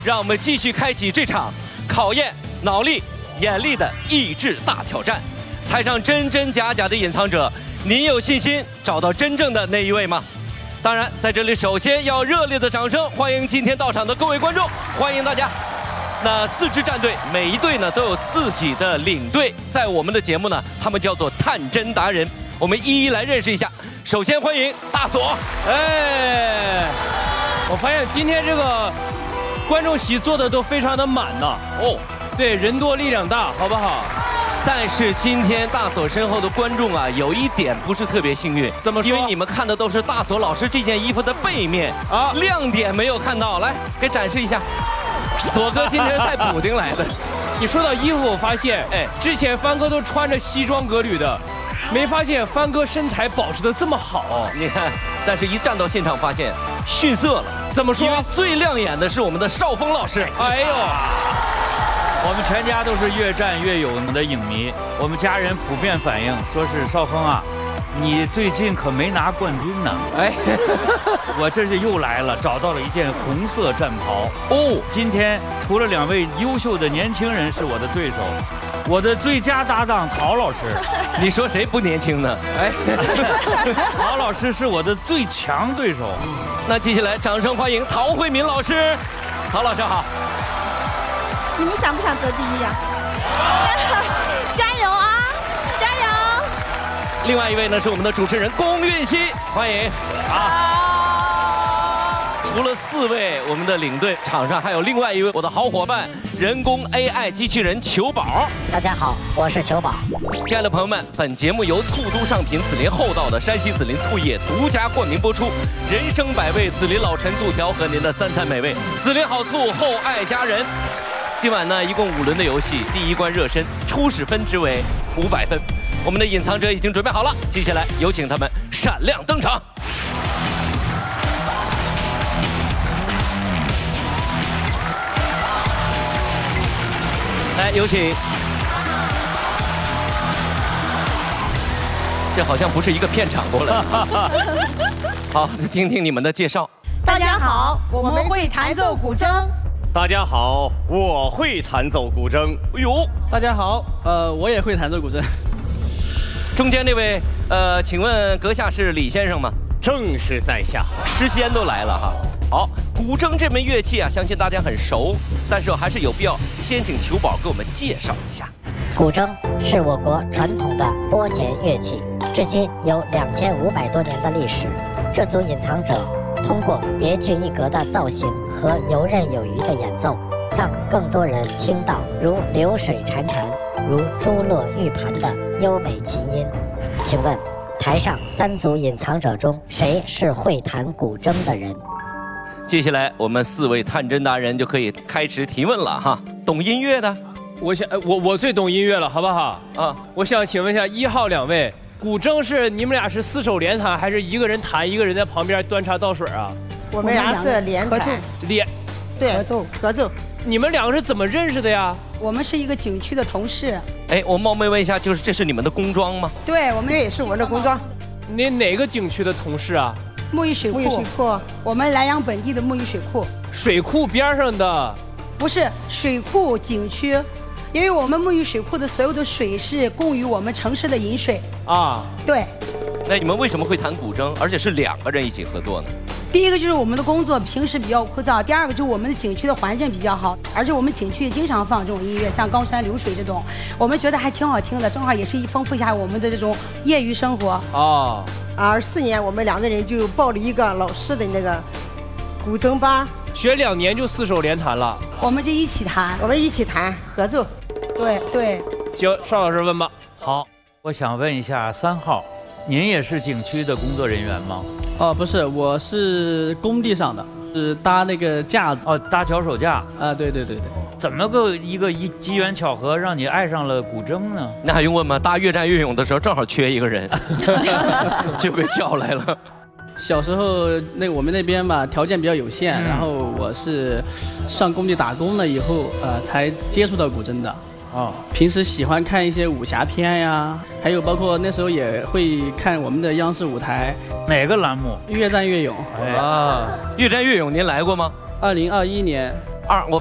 让我们继续开启这场考验脑力、眼力的益智大挑战。台上真真假假的隐藏者，您有信心找到真正的那一位吗？当然，在这里首先要热烈的掌声欢迎今天到场的各位观众，欢迎大家。那4支战队，每一队呢都有自己的领队，在我们的节目呢，他们叫做探真达人。我们一一来认识一下。首先欢迎大锁。 哎，我发现今天这个观众席坐的都非常的满呐。哦，对，人多力量大，好不好？ 但是今天大锁身后的观众啊，有一点不是特别幸运。 怎么说？ 因为你们看的都是大锁老师这件衣服的背面啊，亮点没有看到。来，给展示一下。锁哥今天带补丁来的。 你说到衣服，我发现，哎，之前帆哥都穿着西装革履的，没发现帆哥身材保持的这么好。 你看，但是一站到现场发现逊色了。 怎么说？ 因为最亮眼的是我们的邵峰老师。 哎呦， 我们全家都是越战越勇的影迷，我们家人普遍反映说是邵峰啊，你最近可没拿冠军呢。哎，我这是又来了，找到了一件红色战袍。哦，今天除了2位优秀的年轻人是我的对手，我的最佳搭档陶老师。 你说谁不年轻呢？哎， 陶老师是我的最强对手。 那接下来掌声欢迎陶慧敏老师。陶老师好。 你们想不想得第一呀？加油啊！加油！ 另外一位呢是我们的主持人龚韵希，欢迎啊！除了4位我们的领队，场上还有另外一位我的好伙伴，人工 AI 机器人球宝。 大家好，我是球宝。 亲爱的朋友们，本节目由醋都上品紫林厚道的山西紫林醋业独家冠名播出，人生百味紫林老陈醋调和您的3餐美味，紫林好醋厚爱家人。今晚呢，一共5轮的游戏，第1关热身，初始分值为500分。我们的隐藏者已经准备好了，接下来有请他们闪亮登场。来，有请。这好像不是一个片场过来。好，听听你们的介绍。 大家好，我们会弹奏古筝。 大家好，我会弹奏古筝。 哎呦， 大家好，我也会弹奏古筝。 中间这位，请问阁下是李先生吗？ 正是在下， 诗仙都来了哈。好，古筝这门乐器啊，相信大家很熟，但是还是有必要先请球宝给我们介绍一下。 古筝是我国传统的拨弦乐器，至今有2500多年的历史。这组隐藏者通过别具一格的造型和游刃有余的演奏，让更多人听到如流水潺潺、如珠落玉盘的优美琴音。请问，台上3组隐藏者中，谁是会弹古筝的人？ 接下来，我们4位探真达人就可以开始提问了哈。懂音乐的， 我最懂音乐了，好不好？啊，我想请问一下1号2位。古筝是你们俩是4手联弹，还是一个人弹，一个人在旁边端茶倒水啊？ 我们俩是联弹，对，合奏。 你们2个是怎么认识的呀？ 我们是一个景区的同事。 哎，我冒昧问一下，就是这是你们的工装吗？ 对， 是我们的工装。 你哪个景区的同事啊？ 木鱼水库。我们莱阳本地的木鱼水库。 水库边上的？ 不是，水库景区。因为我们木鱼水库的所有的水是供于我们城市的饮水啊。对。 那你们为什么会弹古筝，而且是2个人一起合作呢？ 第一个就是我们的工作平时比较枯燥，第2个就是我们的景区的环境比较好，而且我们景区也经常放这种音乐，像高山流水这种，我们觉得还挺好听的，正好也是丰富一下我们的这种业余生活。 哦。24年，我们2个人就报了一个老师的那个古筝班， 学2年就4手联弹了。 我们就一起弹，合奏。对。 行，邵老师问吧。 好，我想问一下3号，您也是景区的工作人员吗？ 哦，不是，我是工地上的，是搭那个架子。 哦，搭脚手架。 啊，对。 怎么个一个机缘巧合让你爱上了古筝呢？ 那还用问吗？搭越战越勇的时候正好缺一个人，就被叫来了。 小时候我们那边吧条件比较有限，然后我是上工地打工了以后，才接触到古筝的。哦，平时喜欢看一些武侠片呀，还有包括那时候也会看我们的央视舞台。 哪个栏目？ 越战越勇。 啊，越战越勇您来过吗？ 2021年 2，我